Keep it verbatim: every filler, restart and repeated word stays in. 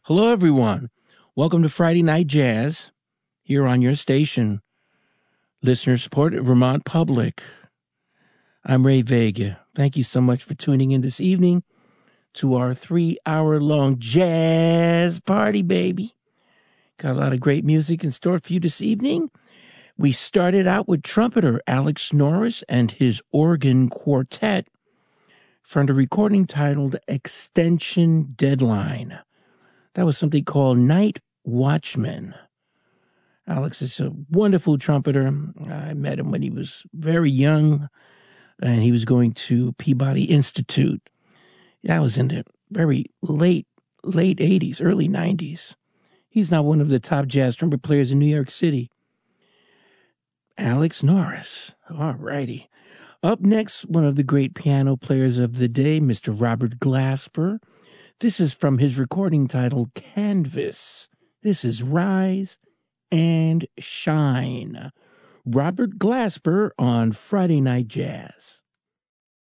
Hello, everyone. Welcome to Friday Night Jazz here on your station. Listener supported Vermont Public. I'm Ray Vega. Thank you so much for tuning in this evening to our three-hour-long jazz party, baby. Got a lot of great music in store for you this evening. We started out with trumpeter Alex Norris and his organ quartet from the recording titled Extension Deadline. That was something called Night Watchman. Alex is a wonderful trumpeter. I met him when he was very young, and he was going to Peabody Institute. That was in the very late, late eighties, early nineties. He's now one of the top jazz trumpet players in New York City. Alex Norris. All righty. Up next, one of the great piano players of the day, Mister Robert Glasper. This is from his recording titled Canvas. This is Rise and Shine. Robert Glasper on Friday Night Jazz.